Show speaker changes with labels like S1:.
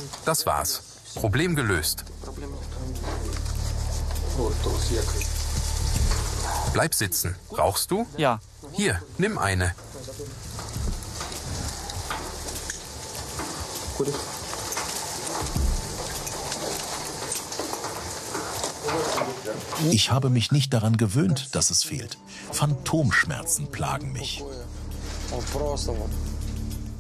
S1: Das war's. Problem gelöst. Bleib sitzen. Rauchst du?
S2: Ja.
S1: Hier, nimm eine.
S3: Ich habe mich nicht daran gewöhnt, dass es fehlt. Phantomschmerzen plagen mich.